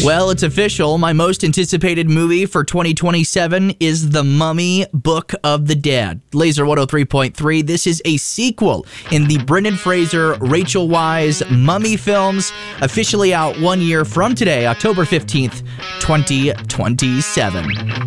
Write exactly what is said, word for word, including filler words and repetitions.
Well, it's official. My most anticipated movie for twenty twenty-seven is The Mummy: Book of the Dead. Laser one oh three point three. This is a sequel in the Brendan Fraser, Rachel Weisz Mummy films, officially out one year from today, October fifteenth, twenty twenty-seven.